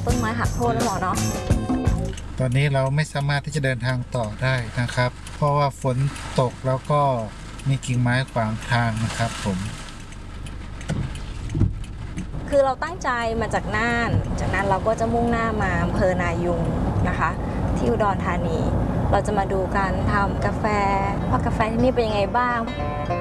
ต้นไม้หักโค่นนะหมอเนาะตอนนี้เราไม่สามารถที่จะเดินทางต่อได้นะครับ เพราะว่าฝนตกแล้วก็มีกิ่งไม้ขวางทางนะครับผมคือเราตั้งใจมาจากน่านเราก็จะมุ่งหน้ามาอำเภอนายุงนะคะที่อุดรธานีเราจะมาดูการทำกาแฟว่ากาแฟที่นี่เป็นยังไงบ้าง